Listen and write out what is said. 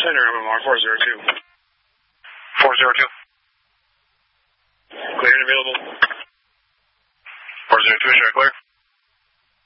Center, MMR 402. 402. Clear and available. 402, sure, clear.